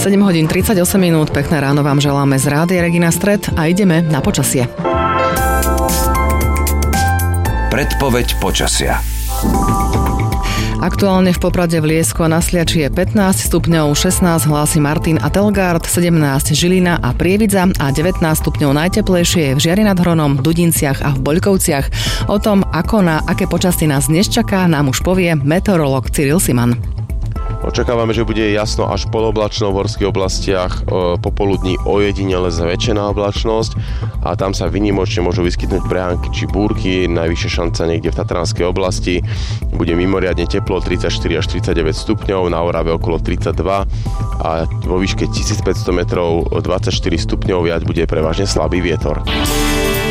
7 hodín 38 minút, pekné ráno vám želáme z Rádia Regina Stred a ideme na počasie. Predpoveď počasia. Aktuálne v Poprade, v Liesku a na Sliači je 15 stupňov, 16 hlási Martin a Telgard, 17 Žilina a Prievidza a 19 stupňov najteplejšie je v Žiari nad Hronom, Dudinciach a v Boľkovciach. O tom, ako na aké počasie nás dnes čaká, nám už povie meteorológ Cyril Siman. Očakávame, že bude jasno až poloblačno v horských oblastiach, popoludní ojedinele zväčšená oblačnosť a tam sa výnimočne môžu vyskytnúť prehánky či búrky, najvyššia šanca niekde v Tatranskej oblasti. Bude mimoriadne teplo, 34 až 39 stupňov, na Orave okolo 32 a vo výške 1500 metrov 24 stupňov, viac bude prevažne slabý vietor.